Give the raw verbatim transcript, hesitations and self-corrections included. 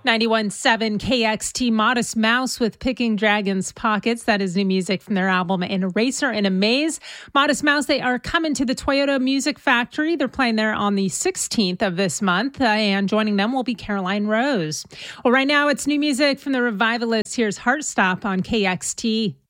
ninety-one point seven K X T, Modest Mouse with Picking Dragon's Pockets. That is new music from their album An Eraser in a Maze. Modest Mouse, they are coming to the Toyota Music Factory. They're playing there on the sixteenth of this month, uh, and joining them will be Caroline Rose. Well, right now it's new music from the Revivalists. Here's Heartstop on K X T.